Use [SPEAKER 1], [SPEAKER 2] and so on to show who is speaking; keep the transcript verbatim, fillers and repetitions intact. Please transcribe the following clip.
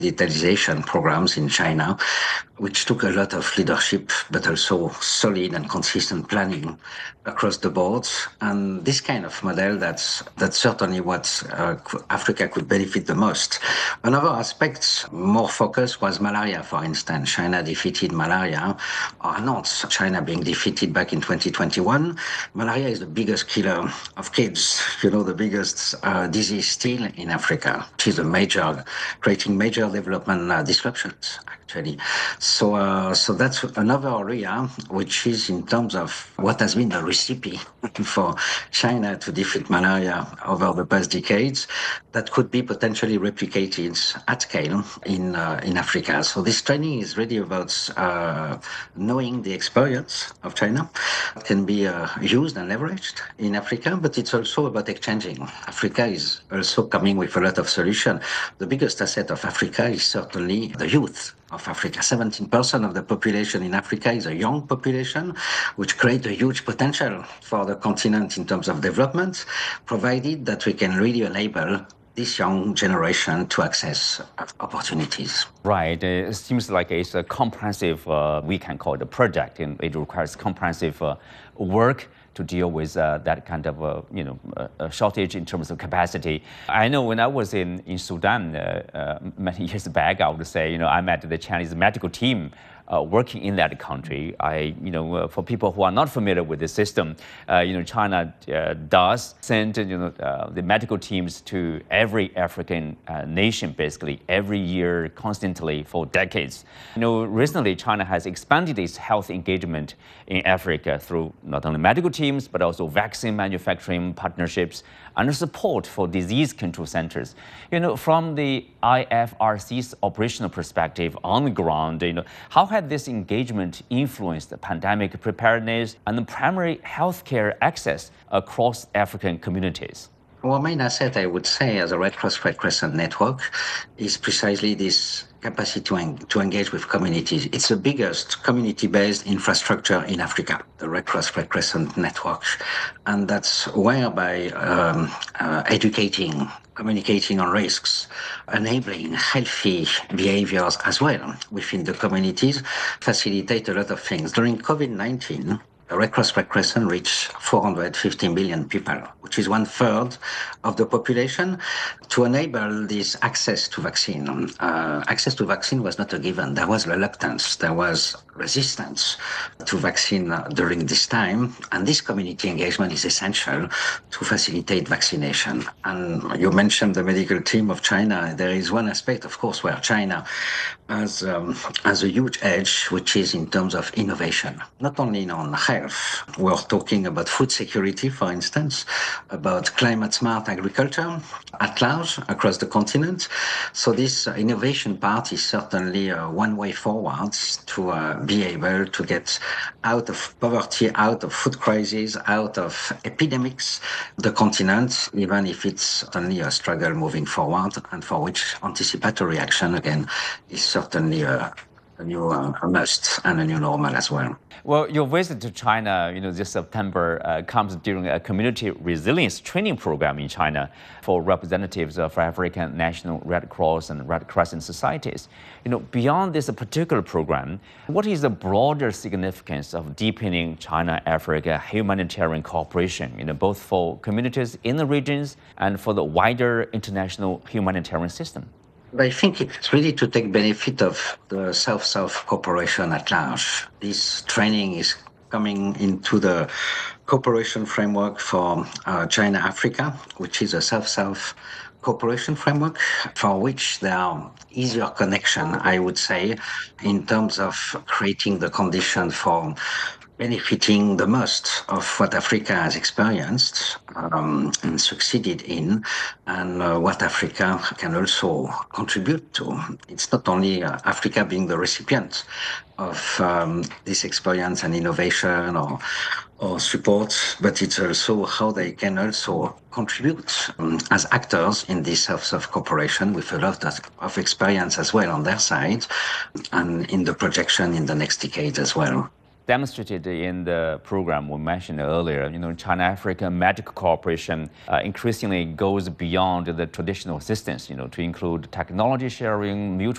[SPEAKER 1] digitalization programs in China, which took a lot of leadership, but also solid and consistent planning across the board. And this kind of model, that's, that's certainly what uh, Africa could benefit the most. Another aspect, more focus, was malaria, for instance. China defeated malaria, or not China being defeated back in twenty twenty-one. Malaria is the biggest killer of kids, you know, the biggest uh, disease still in Africa, which is a major, creating major development uh, disruptions, actually. So, uh, so that's another area which is in terms of what has been the recipe for China to defeat malaria over the past decades, that could be potentially replicated at scale in uh, in Africa. So this training is really about uh, knowing the experience of China. It can be uh, used and leveraged in Africa, but it's also about exchanging. Africa is also coming with a lot of solutions. The biggest asset of Africa is certainly the youth of Africa. seventeen percent of the population in Africa is a young population, which creates a huge potential for the continent in terms of development, provided that we can really enable this young generation to access opportunities.
[SPEAKER 2] Right. It seems like it's a comprehensive, uh, we can call it a project, and it requires comprehensive uh, work to deal with uh, that kind of uh, you know uh, shortage in terms of capacity. I know when I was in in Sudan uh, uh, many years back, I would say you know I met the Chinese medical team uh, working in that country. I you know uh, for people who are not familiar with the system, uh, you know China uh, does send you know uh, the medical teams to every African uh, nation basically every year constantly for decades. You know recently China has expanded its health engagement in Africa through not only medical teams, but also vaccine manufacturing partnerships and support for disease control centers. You know, from the I F R C's operational perspective on the ground, you know, how had this engagement influenced the pandemic preparedness and the primary healthcare access across African communities?
[SPEAKER 1] Our main asset, I would say, as a Red Cross Red Crescent network, is precisely this capacity to, en- to engage with communities. It's the biggest community-based infrastructure in Africa, the Red Cross Red Crescent network. And that's whereby um, uh, educating, communicating on risks, enabling healthy behaviors as well within the communities, facilitate a lot of things. During COVID nineteen, the Red Cross Red Crescent reached four hundred fifty million people, which is one third of the population. To enable this access to vaccine, uh, access to vaccine was not a given. There was reluctance, there was resistance to vaccine during this time, and this community engagement is essential to facilitate vaccination. And you mentioned the medical team of China. There is one aspect, of course, where China has, um, has a huge edge, which is in terms of innovation, not only on health. We're talking about food security, for instance, about climate smart agriculture at large across the continent. So this uh, innovation part is certainly uh, one way forward to uh, be able to get out of poverty, out of food crises, out of epidemics, the continent, even if it's only a struggle moving forward, and for which anticipatory action, again, is certainly a, a new uh, a must and a new normal as well.
[SPEAKER 2] Well, your visit to China, you know, this September uh, comes during a community resilience training program in China for representatives of African National Red Cross and Red Crescent societies. You know, beyond this particular program, what is the broader significance of deepening China-Africa humanitarian cooperation, you know, both for communities in the regions and for the wider international humanitarian system?
[SPEAKER 1] I think it's really to take benefit of the South-South cooperation at large. This training is coming into the cooperation framework for uh, China-Africa, which is a South-South cooperation framework for which there are easier connection, I would say, in terms of creating the condition for benefiting the most of what Africa has experienced um, and succeeded in, and uh, what Africa can also contribute to. It's not only uh, Africa being the recipient of um, this experience and innovation or, or support, but it's also how they can also contribute um, as actors in this South-South cooperation with a lot of, of experience as well on their side, and in the projection in the next decade as well.
[SPEAKER 2] Demonstrated in the program we mentioned earlier, you know, China-Africa medical cooperation uh, increasingly goes beyond the traditional assistance, you know, to include technology sharing, mutual